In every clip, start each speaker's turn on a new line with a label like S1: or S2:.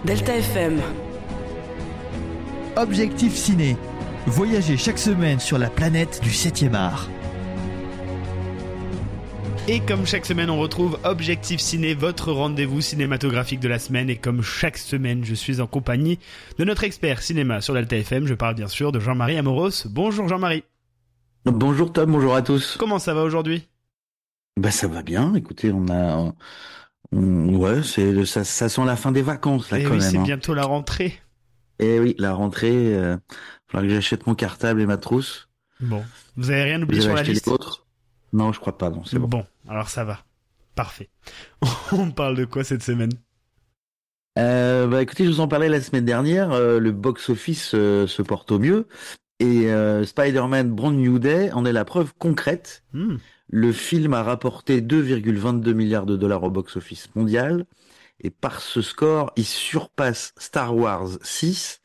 S1: Delta FM.
S2: Objectif Ciné. Voyagez chaque semaine sur la planète du 7e art.
S3: Et comme chaque semaine, on retrouve Objectif Ciné, votre rendez-vous cinématographique de la semaine. Et comme chaque semaine, je suis en compagnie de notre expert cinéma sur Delta FM. Je parle bien sûr de Jean-Marie Amoros. Bonjour Jean-Marie.
S4: Bonjour Tom, bonjour à tous.
S3: Comment ça va aujourd'hui ?
S4: Ça va bien. Écoutez, ça sent la fin des vacances là quand
S3: oui,
S4: même.
S3: C'est bientôt la rentrée.
S4: Et oui, la rentrée. Il faudra que j'achète mon cartable et ma trousse.
S3: Bon, vous avez rien
S4: Vous
S3: oublié
S4: avez
S3: sur la
S4: acheté
S3: liste ?
S4: les vôtres ? Non, je crois pas. Non, c'est bon.
S3: Bon, alors ça va. Parfait. On parle de quoi cette semaine ?
S4: Écoutez, je vous en parlais la semaine dernière. Le box-office se porte au mieux. Et Spider-Man Brand New Day en est la preuve concrète. Le film a rapporté 2,22 milliards de dollars au box-office mondial. Et par ce score, il surpasse Star Wars 7,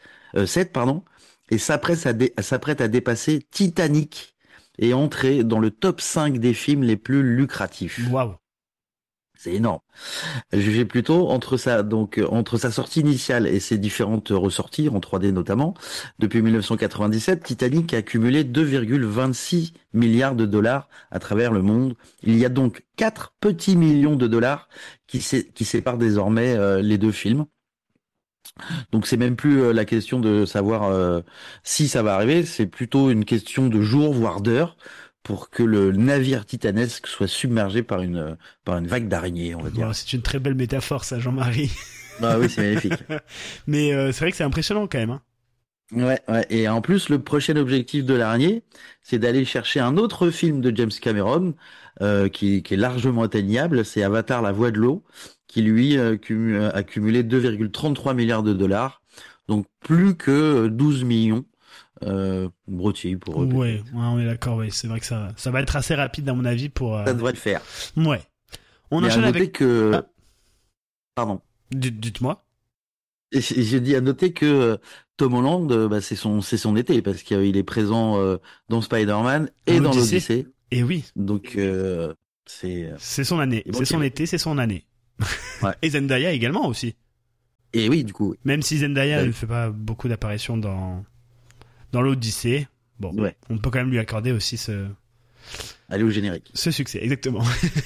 S4: et s'apprête à dépasser Titanic et entrer dans le top 5 des films les plus lucratifs.
S3: Waouh.
S4: C'est énorme. Jugez plutôt entre sa sortie initiale et ses différentes ressorties en 3D notamment, depuis 1997, Titanic a accumulé 2,26 milliards de dollars à travers le monde. Il y a donc 4 petits millions de dollars qui séparent désormais les deux films. Donc c'est même plus la question de savoir si ça va arriver, c'est plutôt une question de jours voire d'heures pour que le navire titanesque soit submergé par une vague d'araignées, on va dire.
S3: Bon, c'est une très belle métaphore, ça, Jean-Marie.
S4: Ah oui, c'est magnifique.
S3: Mais c'est vrai que c'est impressionnant quand même. Hein.
S4: Ouais. Et en plus, le prochain objectif de l'araignée, c'est d'aller chercher un autre film de James Cameron qui est largement atteignable. C'est Avatar, la voix de l'eau, qui lui a cumulé 2,33 milliards de dollars. Donc plus que 12 millions. Brutier pour eux.
S3: Ouais, on est d'accord, ouais. C'est vrai que ça va être assez rapide à mon avis pour.
S4: Ça devrait le faire.
S3: Ouais. On
S4: Mais
S3: enchaîne
S4: à noter
S3: avec.
S4: que. Pardon.
S3: Dites-moi.
S4: J'ai dit à noter que Tom Holland, c'est son été parce qu'il est présent dans Spider-Man et dans l'Odyssée.
S3: Et oui.
S4: Donc c'est
S3: son année. C'est son été, c'est son année.
S4: Ouais.
S3: Et Zendaya également aussi.
S4: Et oui, du coup. Oui.
S3: Même si Zendaya ne fait pas beaucoup d'apparitions dans l'Odyssée, bon, ouais. On peut quand même lui accorder aussi
S4: Aller au générique.
S3: Ce succès, exactement.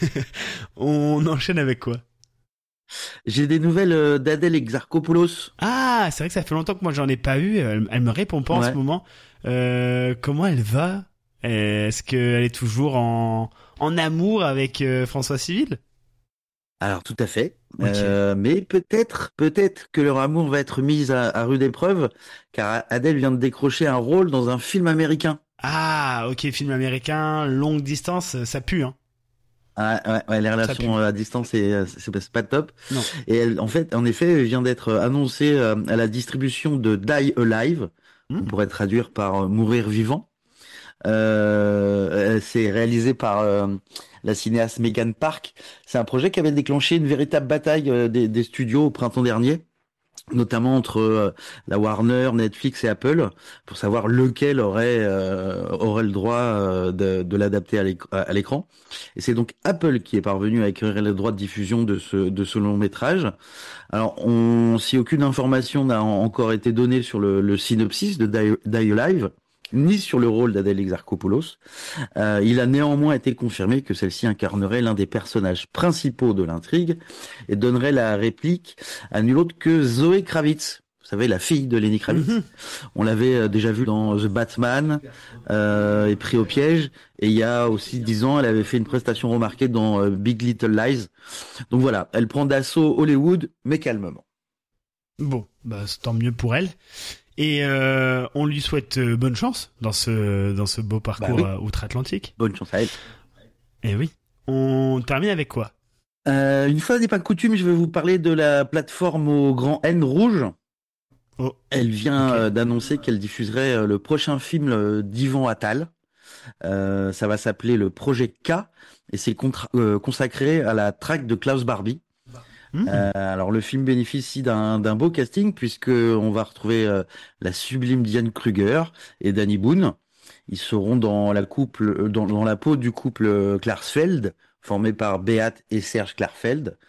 S3: On enchaîne avec quoi ?
S4: J'ai des nouvelles d'Adèle Exarchopoulos.
S3: Ah, c'est vrai que ça fait longtemps que moi j'en ai pas eu. Elle me répond pas en ce moment. Comment elle va ? Est-ce qu'elle est toujours en amour avec François Civil ?
S4: Alors tout à fait,
S3: Okay.
S4: Mais peut-être que leur amour va être mis à rude épreuve, car Adèle vient de décrocher un rôle dans un film américain.
S3: Ah, ok, film américain, longue distance, ça pue, hein.
S4: Ouais, les relations à distance, c'est pas top.
S3: Non.
S4: Et elle, en effet, vient d'être annoncée à la distribution de Die Alive, on pourrait traduire par mourir vivant. C'est réalisé par la cinéaste Megan Park. C'est un projet qui avait déclenché une véritable bataille des studios au printemps dernier, notamment entre la Warner, Netflix et Apple, pour savoir lequel aurait le droit de l'adapter à l'écran. Et c'est donc Apple qui est parvenu à acquérir le droit de diffusion de ce long métrage. Alors, si aucune information n'a encore été donnée sur le synopsis de Die Alive, ni sur le rôle d'Adèle Exarchopoulos, il a néanmoins été confirmé que celle-ci incarnerait l'un des personnages principaux de l'intrigue et donnerait la réplique à nul autre que Zoé Kravitz. Vous savez, la fille de Lenny Kravitz. On l'avait déjà vu dans The Batman, et pris au piège. Et il y a aussi 10 ans, elle avait fait une prestation remarquée dans Big Little Lies. Donc voilà, elle prend d'assaut Hollywood, mais calmement.
S3: Bon, c'est tant mieux pour elle. Et on lui souhaite bonne chance dans ce beau parcours outre-Atlantique.
S4: Bonne chance à elle.
S3: Et oui. On termine avec quoi ?
S4: Une fois n'est pas coutume, je vais vous parler de la plateforme au grand N rouge.
S3: Oh.
S4: Elle vient d'annoncer qu'elle diffuserait le prochain film d'Yvan Attal. Ça va s'appeler le Projet K et c'est consacré à la traque de Klaus Barbie. Alors le film bénéficie d'un beau casting puisque on va retrouver la sublime Diane Kruger et Danny Boone. Ils seront dans la peau du couple Klarsfeld, formé par Beat et Serge Klarfeld.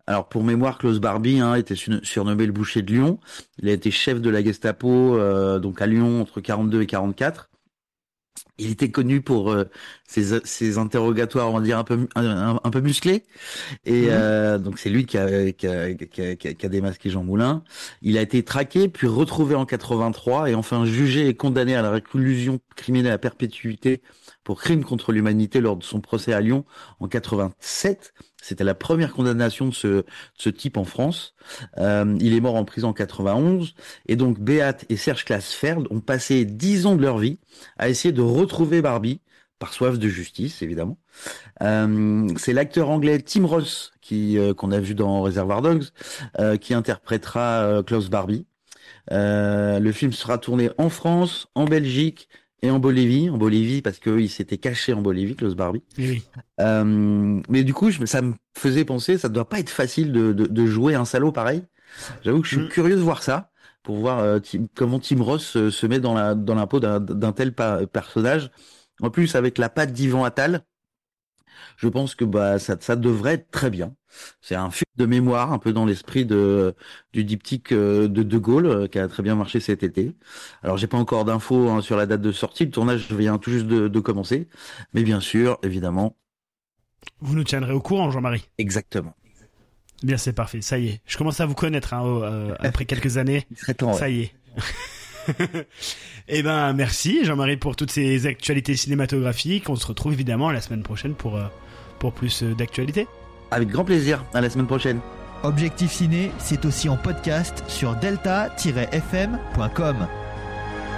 S4: Alors pour mémoire, Klaus Barbie était surnommé le boucher de Lyon. Il a été chef de la Gestapo donc à Lyon entre 42 et 44. Il était connu pour ses interrogatoires, on va dire un peu musclés, et donc c'est lui qui a démasqué Jean Moulin. Il a été traqué, puis retrouvé en 83, et enfin jugé et condamné à la réclusion criminelle à perpétuité pour crime contre l'humanité lors de son procès à Lyon en 87. C'était la première condamnation de ce type en France. Il est mort en prison en 91. Et donc, Beat et Serge Klarsfeld ont passé 10 ans de leur vie à essayer de retrouver Barbie, par soif de justice, évidemment. C'est l'acteur anglais Tim Roth, qu'on a vu dans Reservoir Dogs, qui interprétera Klaus Barbie. Le film sera tourné en France, en Belgique, et en Bolivie parce qu'il s'était caché en Bolivie, Klaus Barbie.
S3: Oui.
S4: Mais du coup, ça me faisait penser, ça doit pas être facile de jouer un salaud pareil. J'avoue que je suis curieux de voir ça, pour voir comment Tim Roth se met dans la peau d'un tel personnage. En plus, avec la patte d'Yvan Attal, je pense que ça devrait être très bien. C'est un film de mémoire, un peu dans l'esprit du diptyque de Gaulle, qui a très bien marché cet été. Alors j'ai pas encore d'infos sur la date de sortie, le tournage vient tout juste de commencer, mais bien sûr, évidemment.
S3: Vous nous tiendrez au courant, Jean-Marie.
S4: Exactement.
S3: Bien, c'est parfait, ça y est. Je commence à vous connaître après quelques années.
S4: Il serait temps, ouais.
S3: Ça y est. Eh ben, merci Jean-Marie pour toutes ces actualités cinématographiques. On se retrouve évidemment la semaine prochaine pour plus d'actualités.
S4: Avec grand plaisir, à la semaine prochaine.
S2: Objectif Ciné, c'est aussi en podcast sur delta-fm.com.